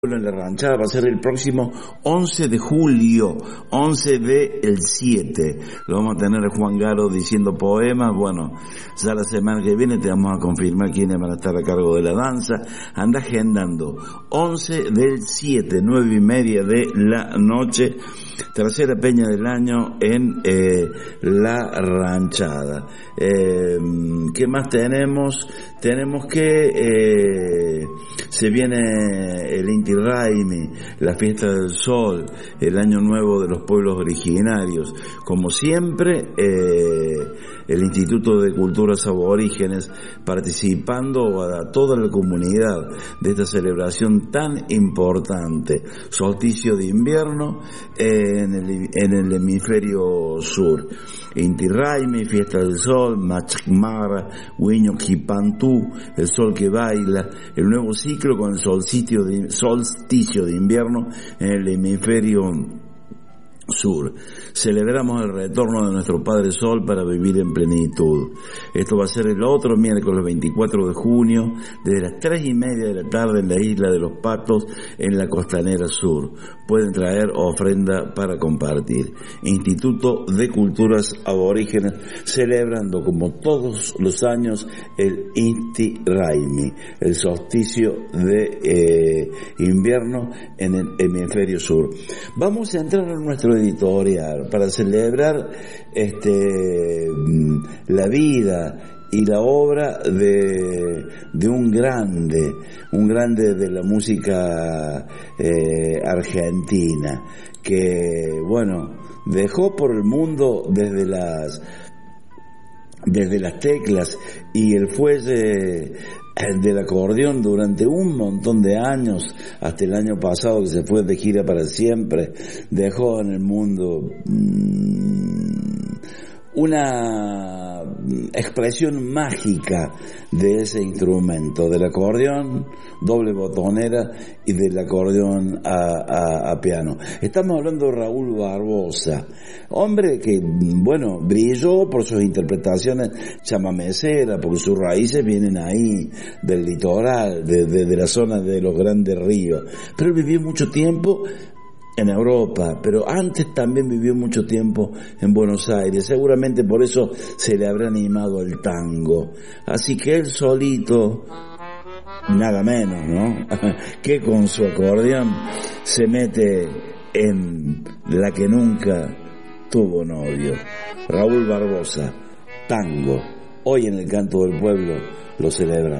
En la ranchada va a ser el próximo 11 de julio, 11 del 7. Lo vamos a tener a Juan Garo diciendo poemas. Bueno, ya la semana que viene te vamos a confirmar quiénes van a estar a cargo de la danza. Anda agendando 11 del 7, 9:30 de la noche, tercera peña del año en la ranchada. ¿Qué más tenemos? Tenemos que se viene el Inti Raymi, la fiesta del sol, el año nuevo de los pueblos originarios. Como siempre, el Instituto de Culturas Aborígenes participando a toda la comunidad de esta celebración tan importante. Solsticio de invierno en el hemisferio sur. Inti Raymi, fiesta del sol, Machmara, Huiño Quipantú, el sol que baila, el nuevo ciclo con el solsticio de invierno en el hemisferio sur. Celebramos el retorno de nuestro Padre Sol para vivir en plenitud. Esto va a ser el otro miércoles 24 de junio, desde las 3:30 de la tarde en la isla de los Patos, en la costanera sur. Pueden traer ofrenda para compartir. Instituto de Culturas Aborígenes celebrando como todos los años el Inti Raymi, el solsticio de invierno en el hemisferio sur. Vamos a entrar en nuestro editorial para celebrar la vida y la obra de un grande de la música argentina, que bueno, dejó por el mundo desde las teclas y el fuelle del acordeón durante un montón de años, hasta el año pasado que se fue de gira para siempre. Dejó en el mundo una expresión mágica de ese instrumento, del acordeón doble botonera y del acordeón a piano. Estamos hablando de Raúl Barbosa, hombre que, bueno, brilló por sus interpretaciones chamameceras, porque sus raíces vienen ahí, del litoral, de la zona de los grandes ríos, pero él vivió mucho tiempo en Europa, pero antes también vivió mucho tiempo en Buenos Aires. Seguramente por eso se le habrá animado el tango. Así que él solito, nada menos, ¿no? que con su acordeón se mete en la que nunca tuvo novio. Raúl Barbosa, tango. Hoy en el Canto del Pueblo lo celebramos.